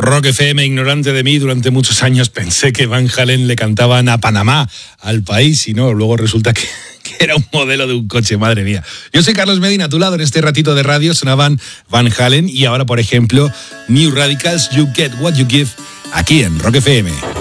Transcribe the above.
Rock FM, ignorante de mí, durante muchos años pensé que Van Halen le cantaban a Panamá, al país, y no, luego resulta que era un modelo de un coche, madre mía. Yo soy Carlos Medina, a tu lado en este ratito de radio sonaban Van Halen y ahora, por ejemplo, New Radicals, You Get What You Give, aquí en Rock FM.